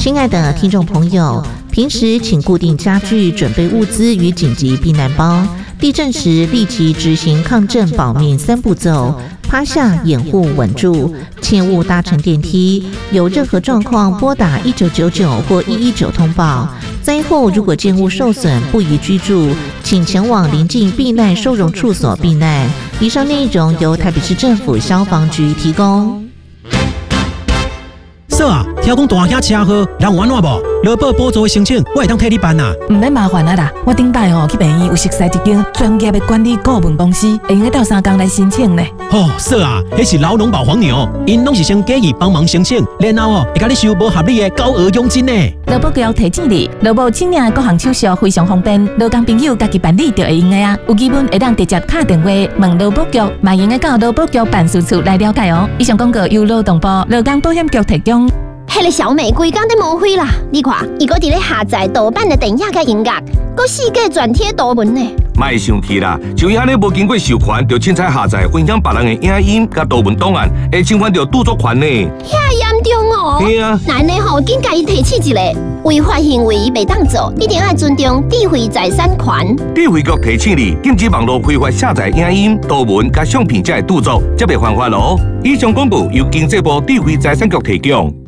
亲爱的听众朋友，平时请固定家具，准备物资与紧急避难包。地震时立即执行抗震保命3步骤：趴下、掩护、稳住，切勿搭乘电梯。有任何状况，拨打1999或119通报。灾后如果建物受损，不宜居住，请前往邻近避难收容处所避难。以上内容由台北市政府消防局提供。 嫂啊，听讲大兄车祸，人有安怎无？劳保补助的申请，我会当替你办啊。 唔免麻烦啊啦，我顶摆去病院有熟悉一间专业的管理顾问公司，会用得到3天来申请呢。 嫂啊，迄是老农保黄牛，因拢是先建议帮忙申请，然后会甲你收无合理的高额佣金呢。 劳保局提醒你，劳保请领的各项手续非常方便，劳工朋友家己办理就会用的啊。有疑问会当直接打电话问劳保局，嘛用得到劳保局办事处来了解哦。以上广告由劳动部劳工保险局提供。 迄个小美规工在抹灰啦！你看，伊搁伫咧下载盗版的电影甲音乐，搁四界转贴图文呢。 莫生气啦，像伊安尼无经过授权就凊彩下载分享别人的影音甲图文档案，会侵犯到著作权呢。 遐严重哦！ 对啊， 那呢吼，紧甲伊提起一个违法行为袂当做，一定要尊重智慧财产权。 智慧局提醒你，禁止网络非法下载影音、图文甲相片才会著作，则袂犯法咯。以上广告由经济部智慧财产局提供。